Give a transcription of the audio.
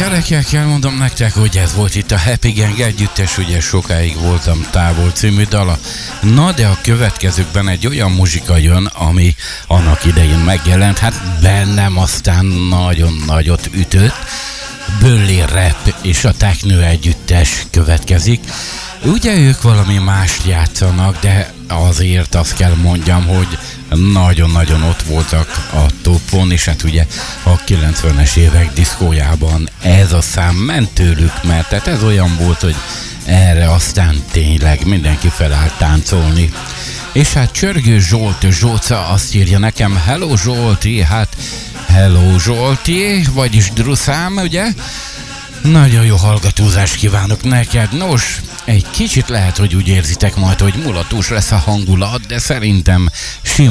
Gyerekek, elmondom nektek, hogy ez volt itt a Happy Gang együttes, ugye sokáig voltam távol című dala. Na de a következőkben egy olyan muzsika jön, ami annak idején megjelent, hát bennem aztán nagyon nagyot ütött. Bölli Rap és a Techno együttes következik. Ugye ők valami mást játszanak, de azért azt kell mondjam, hogy nagyon-nagyon ott voltak a topon, és hát ugye a 90-es évek diszkójában ez a szám ment tőlük, mert tehát ez olyan volt, hogy erre aztán tényleg mindenki felállt táncolni. És hát Csörgő Zsolca azt írja nekem, hello Zsolti, hát hello Zsolti, vagyis Druszám, ugye? Nagyon jó hallgatózást kívánok neked. Nos, egy kicsit lehet, hogy úgy érzitek majd, hogy mulatós lesz a hangulat, de szerintem